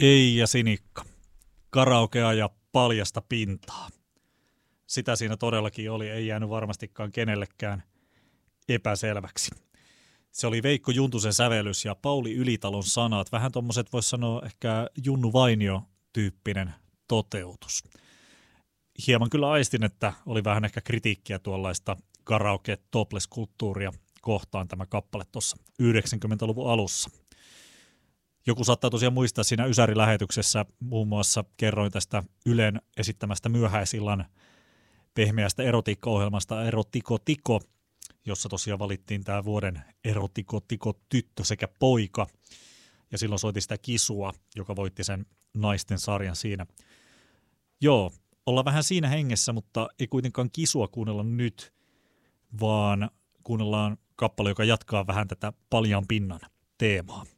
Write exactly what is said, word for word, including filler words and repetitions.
Ei ja Sinikka. Karaokea ja paljasta pintaa. Sitä siinä todellakin oli, ei jäänyt varmastikaan kenellekään epäselväksi. Se oli Veikko Juntusen sävellys ja Pauli Ylitalon sanat. Vähän tommoset voisi sanoa ehkä Junnu Vainio-tyyppinen toteutus. Hieman kyllä aistin, että oli vähän ehkä kritiikkiä tuollaista karaoke-topless-kulttuuria kohtaan tämä kappale tuossa yhdeksänkymmentäluvun alussa. Joku saattaa tosiaan muistaa siinä Ysäri-lähetyksessä, muun muassa kerroin tästä Ylen esittämästä myöhäisillan pehmeästä erotiikka-ohjelmasta Erotiko Tiko, jossa tosiaan valittiin tämä vuoden Erotiko Tiko tyttö sekä poika. Ja silloin soitti sitä Kisua, joka voitti sen naisten sarjan siinä. Joo, ollaan vähän siinä hengessä, mutta ei kuitenkaan Kisua kuunnella nyt, vaan kuunnellaan kappale, joka jatkaa vähän tätä paljan pinnan teemaa.